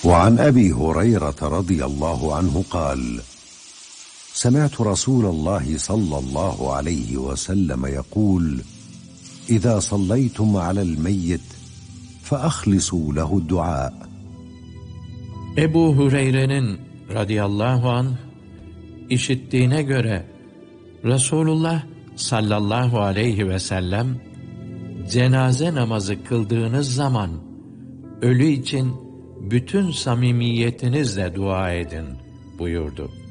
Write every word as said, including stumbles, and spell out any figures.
وعن أبي هريرة رضي الله عنه قال: سمعت رسول الله صلى الله عليه وسلم يقول: إذا صليتم على الميت فأخلصوا له الدعاء. Ebu Hureyre'nin radıyallahu anh işittiğine göre Resulullah sallallahu aleyhi ve sellem cenaze namazı kıldığınız zaman ölü için bütün samimiyetinizle dua edin buyurdu.